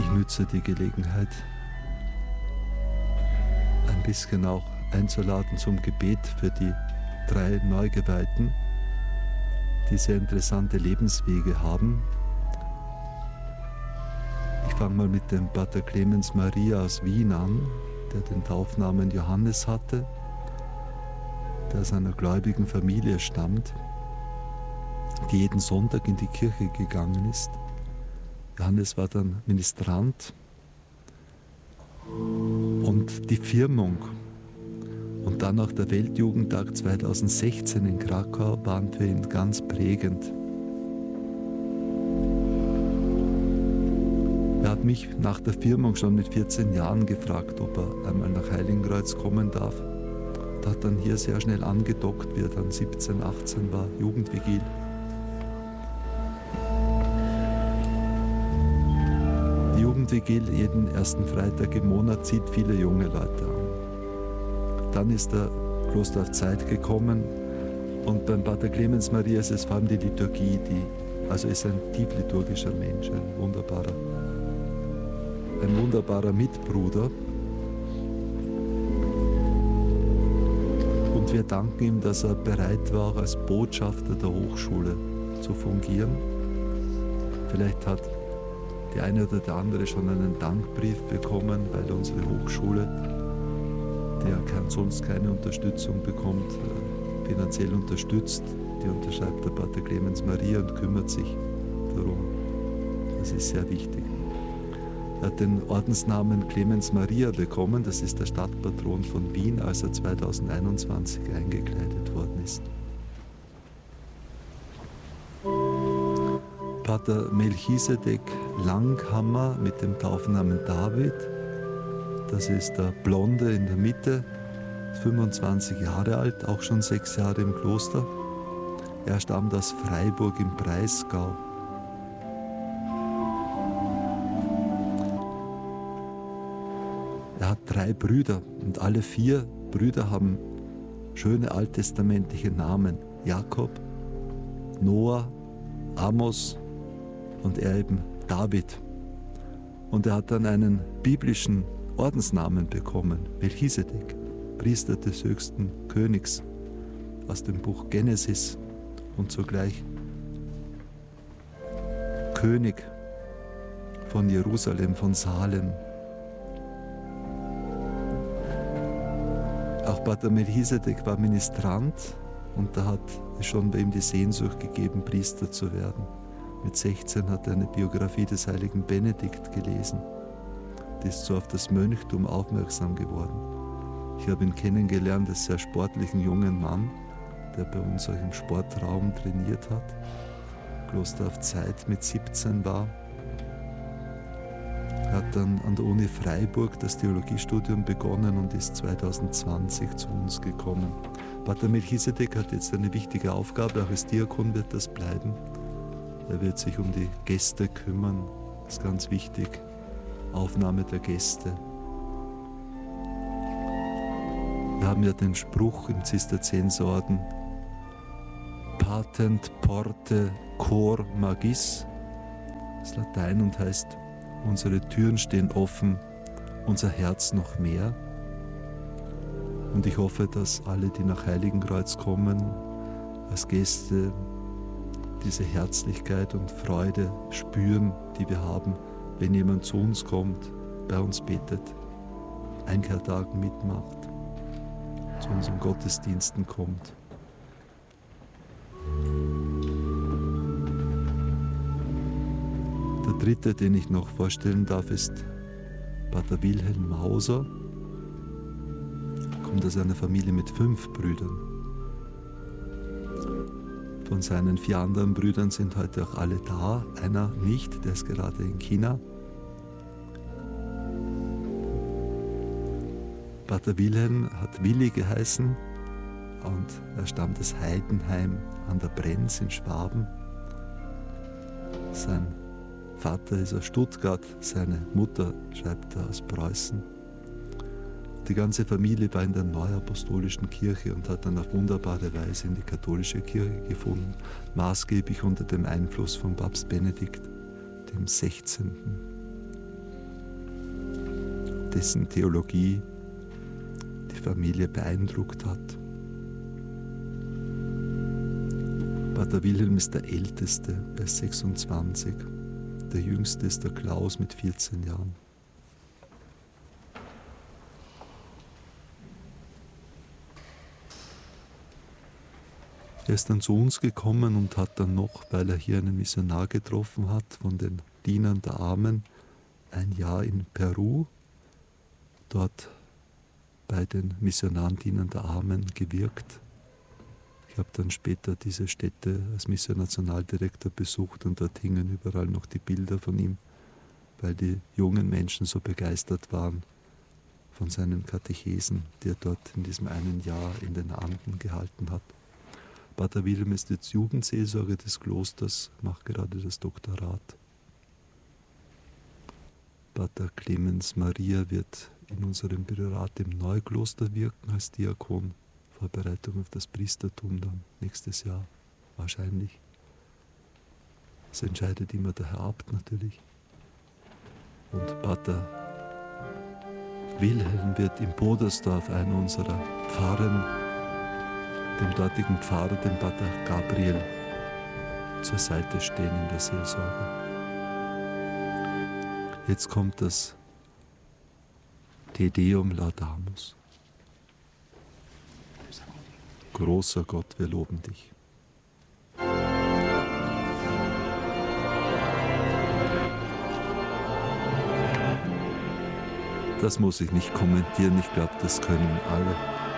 Ich nütze die Gelegenheit, ein bisschen auch einzuladen zum Gebet für die 3 Neugeweihten, die sehr interessante Lebenswege haben. Ich fange mal mit dem Pater Clemens Maria aus Wien an, der den Taufnamen Johannes hatte, der aus einer gläubigen Familie stammt, die jeden Sonntag in die Kirche gegangen ist. Johannes war dann Ministrant und die Firmung und dann auch der Weltjugendtag 2016 in Krakau waren für ihn ganz prägend. Er hat mich nach der Firmung schon mit 14 Jahren gefragt, ob er einmal nach Heiligenkreuz kommen darf. Und hat dann hier sehr schnell angedockt, wie er dann 17, 18 war, Jugendvigil. Die Jugendvigil jeden ersten Freitag im Monat zieht viele junge Leute an. Dann ist der Kloster auf Zeit gekommen und beim Pater Clemens Maria ist es vor allem die Liturgie, also ist ein tiefliturgischer Mensch, ein wunderbarer Mitbruder. Und wir danken ihm, dass er bereit war, auch als Botschafter der Hochschule zu fungieren. Vielleicht hat die eine oder der andere schon einen Dankbrief bekommen, weil unsere Hochschule, die ja sonst keine Unterstützung bekommt, finanziell unterstützt. Die unterschreibt der Pater Clemens Maria und kümmert sich darum. Das ist sehr wichtig. Er hat den Ordensnamen Clemens Maria bekommen, das ist der Stadtpatron von Wien, als er 2021 eingekleidet worden ist. Pater Melchisedek Langhammer mit dem Taufnamen David, das ist der Blonde in der Mitte, 25 Jahre alt, auch schon 6 Jahre im Kloster. Er stammt aus Freiburg im Breisgau. Er hat 3 Brüder und alle 4 Brüder haben schöne alttestamentliche Namen. Jakob, Noah, Amos und er eben David. Und er hat dann einen biblischen Ordensnamen bekommen, Melchisedek, Priester des höchsten Königs, aus dem Buch Genesis und zugleich König von Jerusalem, von Salem. Auch Pater Melchisedek war Ministrant und da hat es schon bei ihm die Sehnsucht gegeben, Priester zu werden. Mit 16 hat er eine Biografie des heiligen Benedikt gelesen. Die ist so auf das Mönchtum aufmerksam geworden. Ich habe ihn kennengelernt als sehr sportlichen jungen Mann, der bei uns auch im Sportraum trainiert hat. Kloster auf Zeit mit 17 war. Er hat dann an der Uni Freiburg das Theologiestudium begonnen und ist 2020 zu uns gekommen. Pater Melchisedek hat jetzt eine wichtige Aufgabe, auch als Diakon wird das bleiben. Er wird sich um die Gäste kümmern, das ist ganz wichtig, Aufnahme der Gäste. Wir haben ja den Spruch im Zisterzienserorden, Patent porte cor magis, das ist Latein und heißt, unsere Türen stehen offen, unser Herz noch mehr. Und ich hoffe, dass alle, die nach Heiligenkreuz kommen, als Gäste diese Herzlichkeit und Freude spüren, die wir haben, wenn jemand zu uns kommt, bei uns betet, Einkehrtagen mitmacht, zu unseren Gottesdiensten kommt. Der dritte, den ich noch vorstellen darf, ist Pater Wilhelm Mauser. Er kommt aus einer Familie mit 5 Brüdern. Von seinen 4 anderen Brüdern sind heute auch alle da. Einer nicht, der ist gerade in China. Pater Wilhelm hat Willi geheißen und er stammt aus Heidenheim an der Brenz in Schwaben. Sein Vater ist aus Stuttgart, seine Mutter schreibt er aus Preußen. Die ganze Familie war in der Neuapostolischen Kirche und hat dann auf wunderbare Weise in die katholische Kirche gefunden, maßgeblich unter dem Einfluss von Papst Benedikt dem 16. dessen Theologie die Familie beeindruckt hat. Pater Wilhelm ist der Älteste, er ist 26. Der Jüngste ist der Klaus mit 14 Jahren. Er ist dann zu uns gekommen und hat dann noch, weil er hier einen Missionar getroffen hat, von den Dienern der Armen, ein Jahr in Peru, dort bei den Missionaren Dienern der Armen gewirkt. Ich habe dann später diese Städte als Missionnationaldirektor besucht und dort hingen überall noch die Bilder von ihm, weil die jungen Menschen so begeistert waren von seinen Katechesen, die er dort in diesem einen Jahr in den Anden gehalten hat. Pater Wilhelm ist jetzt Jugendseelsorger des Klosters, macht gerade das Doktorat. Pater Clemens Maria wird in unserem Priorat im Neukloster wirken als Diakon. Vorbereitung auf das Priestertum dann nächstes Jahr wahrscheinlich. Das entscheidet immer der Herr Abt natürlich. Und Pater Wilhelm wird in Bodersdorf, einer unserer Pfarren, dem dortigen Pfarrer, dem Pater Gabriel, zur Seite stehen in der Seelsorge. Jetzt kommt das Te Deum Laudamus. Großer Gott, wir loben dich. Das muss ich nicht kommentieren, ich glaube, das können alle.